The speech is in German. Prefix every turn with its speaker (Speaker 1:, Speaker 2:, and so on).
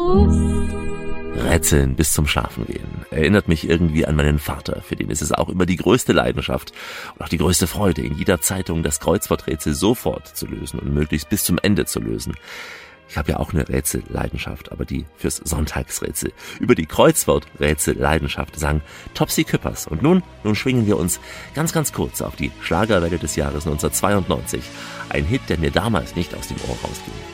Speaker 1: Kuss.
Speaker 2: Rätseln bis zum Schlafengehen erinnert mich irgendwie an meinen Vater, für den ist es auch immer die größte Leidenschaft und auch die größte Freude, in jeder Zeitung das Kreuzworträtsel sofort zu lösen und möglichst bis zum Ende zu lösen. Ich habe ja auch eine Rätselleidenschaft, aber die fürs Sonntagsrätsel. Über die Kreuzworträtselleidenschaft sang Topsy Küppers. Und nun schwingen wir uns ganz, ganz kurz auf die Schlagerwelle des Jahres 1992. Ein Hit, der mir damals nicht aus dem Ohr rausging.